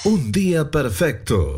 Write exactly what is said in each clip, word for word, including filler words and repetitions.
Un día perfecto.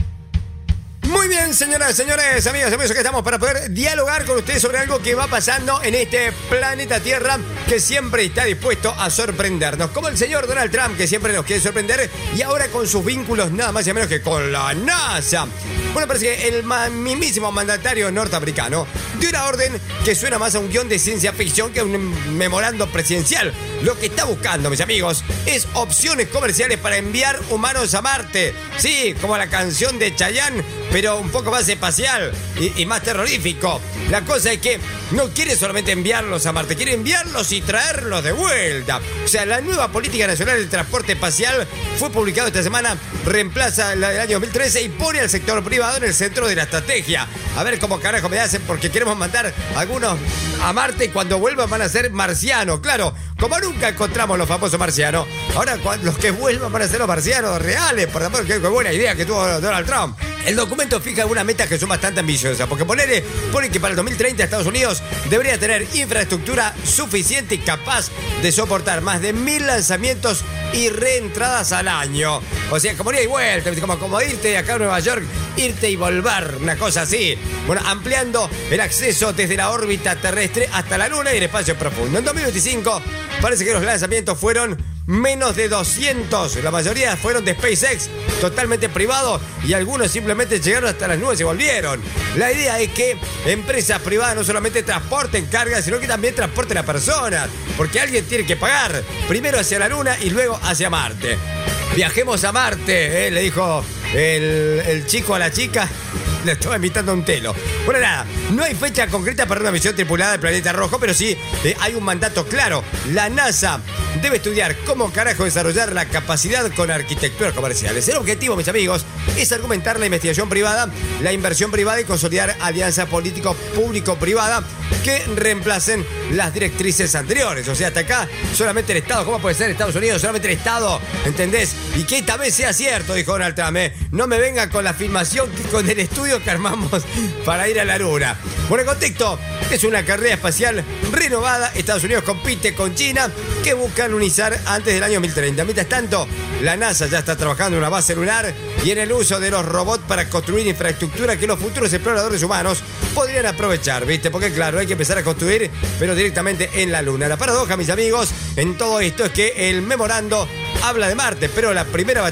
Muy bien, señoras y señores, amigos y amigos, aquí estamos para poder dialogar con ustedes sobre algo que va pasando en este planeta Tierra que siempre está dispuesto a sorprendernos. Como el señor Donald Trump, que siempre nos quiere sorprender, y ahora con sus vínculos nada más y menos que con la NASA. Bueno, parece que el mismísimo mandatario norteamericano dio una orden que suena más a un guión de ciencia ficción que a un memorando presidencial. Lo que está buscando, mis amigos, es opciones comerciales para enviar humanos a Marte. Sí, como la canción de Chayanne, pero un poco más espacial y, y más terrorífico. La cosa es que no quiere solamente enviarlos a Marte, quiere enviarlos y traerlos de vuelta. O sea, la nueva Política Nacional del Transporte Espacial fue publicada esta semana, reemplaza la del año dos mil trece y pone al sector privado en el centro de la estrategia. A ver cómo carajo me hacen, porque queremos mandar a algunos a Marte y cuando vuelvan van a ser marcianos. Claro, como nunca encontramos los famosos marcianos, ahora los que vuelvan van a ser los marcianos reales. Por favor, qué buena idea que tuvo Donald Trump. El documento fija algunas metas que son bastante ambiciosas, porque ponele, pone que para el dos mil treinta Estados Unidos debería tener infraestructura suficiente y capaz de soportar más de mil lanzamientos y reentradas al año. O sea, como ida y vuelta, como, como irte de acá a Nueva York, irte y volver, una cosa así. Bueno, ampliando el acceso desde la órbita terrestre hasta la Luna y el espacio profundo. En dos mil veinticinco parece que los lanzamientos fueron menos de doscientos. La mayoría fueron de SpaceX, totalmente privado, y algunos simplemente llegaron hasta las nubes y volvieron. La idea es que empresas privadas no solamente transporten cargas, sino que también transporten a personas, porque alguien tiene que pagar, primero hacia la Luna y luego hacia Marte. Viajemos a Marte, ¿eh? Le dijo el, el chico a la chica. Le estaba invitando a un telo. Bueno, nada, no hay fecha concreta para una misión tripulada del planeta rojo, pero sí eh, hay un mandato claro. La NASA debe estudiar cómo carajo desarrollar la capacidad con arquitecturas comerciales. El objetivo, mis amigos, es argumentar la investigación privada, la inversión privada y consolidar alianzas político-público-privada que reemplacen las directrices anteriores. O sea, hasta acá solamente el Estado. ¿Cómo puede ser Estados Unidos? Solamente el Estado, ¿entendés? Y que esta vez sea cierto, dijo Donald Trump, ¿eh? No me venga con la filmación, con el estudio que armamos para ir a la Luna. Bueno, el contexto es una carrera espacial renovada. Estados Unidos compite con China, que busca lunizar antes del año dos mil treinta. Mientras tanto, la NASA ya está trabajando en una base lunar y en el uso de los robots para construir infraestructura que los futuros exploradores humanos podrían aprovechar, ¿viste? Porque claro, hay que empezar a construir, pero directamente en la Luna. La paradoja, mis amigos, en todo esto es que el memorando habla de Marte, pero la primera